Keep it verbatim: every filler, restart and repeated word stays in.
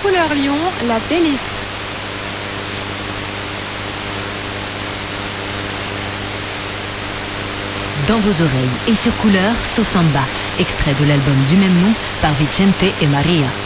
Couleur Lyon, la playlist. Dans vos oreilles et sur Couleur, So Samba, extrait de l'album du même nom par Vicente et Maria.